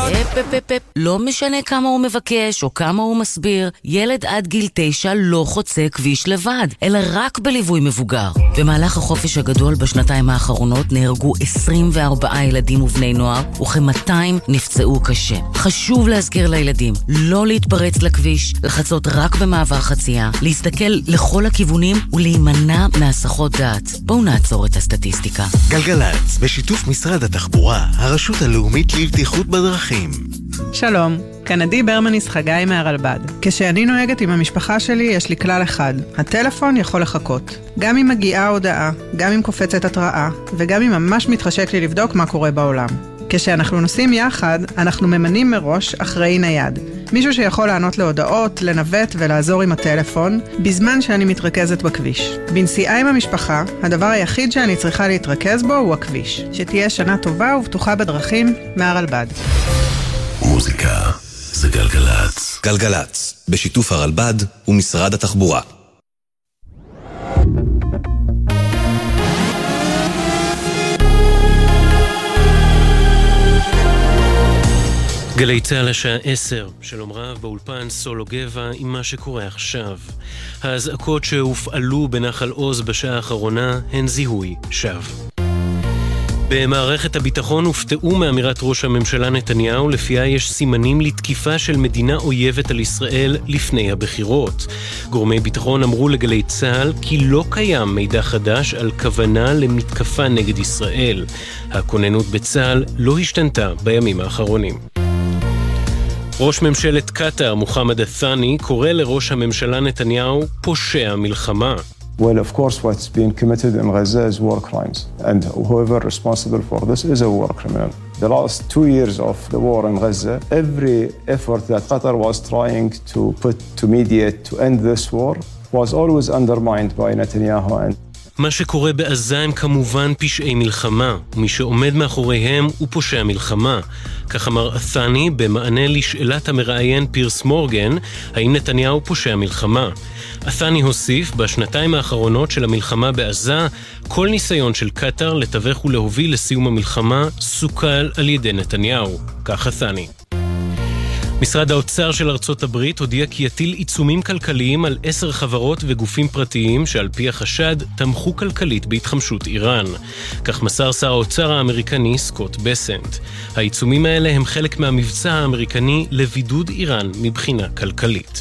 לא משנה כמה הוא מבקש או כמה הוא מסביר, ילד עד גיל 9 לא חוצה כביש לבד, אלא רק בליווי מבוגר. במהלך החופש הגדול בשנתיים האחרונות נהרגו 24 ילדים ובני נוער, וכ-200 נפצעו קשה. חשוב להזכיר לילדים לא להתפרץ לכביש, לחצות רק במעבר חצייה, להסתכל לכל הכיוונים ולהימנע מהסחות דעת. בואו נעצור את הסטטיסטיקה. גלגלץ, בשיתוף משרד התחבורה, הרשות הלאומית לבטיחות בדרכים. שלום, כאן עדי ברמניס חגי מהרלב"ד. כשאני נוהגת עם המשפחה שלי יש לי כלל אחד, הטלפון יכול לחכות. גם אם מגיעה הודעה, גם אם קופצת התראה, וגם אם ממש מתחשק לי לבדוק מה קורה בעולם. כשאנחנו נוסעים יחד, אנחנו ממנים מראש אחראי נייד. מישהו שיכול לענות להודעות, לנווט ולעזור עם הטלפון, בזמן שאני מתרכזת בכביש. בנסיעה עם המשפחה, הדבר היחיד שאני צריכה להתרכז בו הוא הכביש. שתהיה שנה טובה ובטוחה בדרכים, מהרלב"ד. מוזיקה זה גלגלץ. גלגלץ, בשיתוף הרלב"ד ומשרד התחבורה. גלי צהל השעה 10, שלום רב באולפן סולו גבע עם מה שקורה עכשיו. האזעקות שהופעלו בנחל עוז בשעה האחרונה הן זיהוי שווא. במערכת הביטחון הופתעו מאמירת ראש הממשלה נתניהו, לפיה יש סימנים לתקיפה של מדינה אויבת על ישראל לפני הבחירות. גורמי ביטחון אמרו לגלי צהל כי לא קיים מידע חדש על כוונה למתקפה נגד ישראל. הכוננות בצהל לא השתנתה בימים האחרונים. ראש ממשלת קטר, מוחמד א-ת'אני, קורא לראש הממשלה נתניהו פושע מלחמה. Well, of course, what's being committed in Gaza is war crimes. And whoever responsible for this is a war criminal. The last 2 years of the war in Gaza, every effort that Qatar was trying to mediate, to end this war, was always undermined by Netanyahu and מה שקורה בעזה הם כמובן פשעי מלחמה, ומי שעומד מאחוריהם הוא פושע מלחמה. כך אמר א-ת'אני במענה לשאלת המראיין פירס מורגן, האם נתניהו פושע מלחמה. א-ת'אני הוסיף, בשנתיים האחרונות של המלחמה בעזה, כל ניסיון של קטר לתווך ולהוביל לסיום המלחמה סוכל על ידי נתניהו. כך א-ת'אני. משרד האוצר של ארצות הברית הודיע כי יטיל עיצומים כלכליים על 10 חברות וגופים פרטיים שעל פי החשד תמכו כלכלית בהתחמשות איראן. כך מסר שר האוצר האמריקני סקוט בסנט. העיצומים האלה הם חלק מהמבצע האמריקני לבידוד איראן מבחינה כלכלית.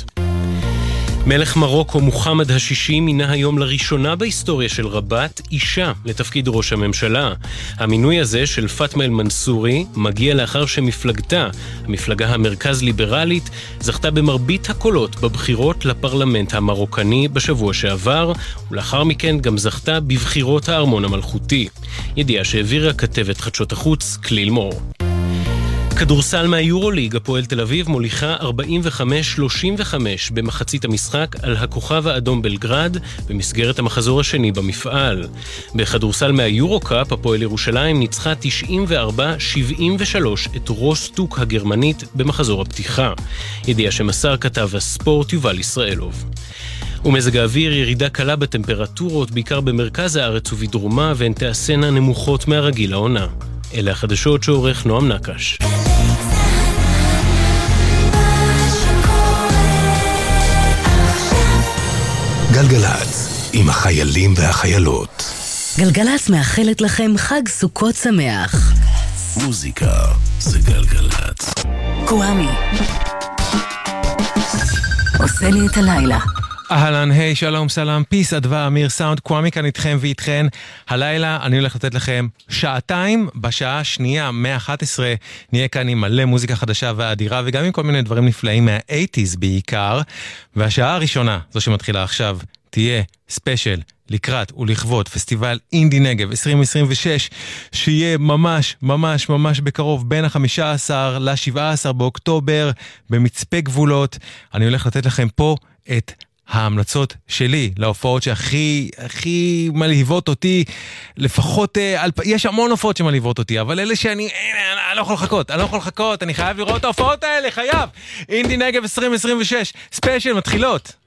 מלך מרוקו מוחמד השישי מינה היום לראשונה בהיסטוריה של רבת אישה לתפקיד ראש הממשלה. המינוי הזה של פאטמה אל-מנסורי מגיע לאחר שמפלגתה, המפלגה המרכז ליברלית, זכתה במרבית הקולות בבחירות לפרלמנט המרוקני בשבוע שעבר, ולאחר מכן גם זכתה בבחירות הארמון המלכותי. ידיעה שהעבירה כתבת חדשות החוץ כליל מור. כדורסל מהיורוליג, הפועל תל אביב מוליכה 45-35 במחצית המשחק על הכוכב האדום בלגרד במסגרת המחזור השני במפעל. בכדורסל מהיורוקאפ, הפועל ירושלים ניצחה 94-73 את רוסטוק הגרמנית במחזור הפתיחה. ידיעה שמסר כתב הספורט יובל ישראלוב. ומזג האוויר, ירידה קלה בטמפרטורות, בעיקר במרכז הארץ ובדרומה, והן תעשנה נמוכות מהרגיל העונה. אלה החדשות שעורך נועם נקש. גלגלץ, עם החיילים והחיילות. גלגלץ מאחלת לכם חג סוכות שמח. מוזיקה זה גלגלץ. קוואמי עושה לי את הלילה. אהלן, היי, שלום, סלם, פיס, אדווה, אמיר, סאונד, קוואמי כאן איתכם ואיתכן. הלילה אני הולך לתת לכם שעתיים, בשעה השנייה, 111, נהיה כאן עם מלא מוזיקה חדשה ואדירה, וגם עם כל מיני דברים נפלאים מה-80s בעיקר. והשעה הראשונה, זו שמתחילה עכשיו, תהיה ספיישל לקראת ולכבוד פסטיבל אינדי נגב 2026, שיהיה ממש ממש ממש בקרוב, בין ה-15 ל-17 באוקטובר, במצפה גבולות. אני הולך לתת לכם פה את ההמלצות שלי להופעות שהכי מלהיבות אותי, לפחות, יש המון הופעות שמלהיבות אותי, אבל אלה שאני לא יכול לחכות, אני חייב לראות את ההופעות האלה, חייב. אינדי נגב 2026, ספיישל מתחילות.